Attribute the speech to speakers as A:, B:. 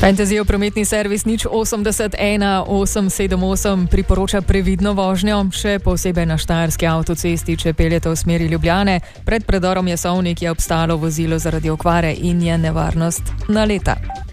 A: Fantasyjev prometni servis 080 1878 priporoča previdno vožnjo, še posebej na Štajerski avtocesti, če peljete v smeri Ljubljane. Pred predorom Jesovnik je obstalo vozilo zaradi okvare in je nevarnost naleta.